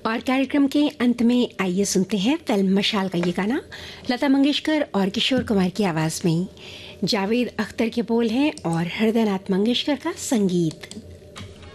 और कार्यक्रम के अंत में आइए सुनते हैं फिल्म मशाल का ये गाना लता मंगेशकर और किशोर कुमार की आवाज़ में। जावेद अख्तर के बोल हैं और हृदयनाथ मंगेशकर का संगीत।